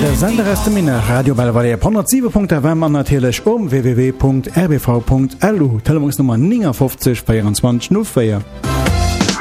Sendereste Mine Radio Bellevalier 107.FM an natürlich www.rbv.lu Telefonsnummer 50 24 04.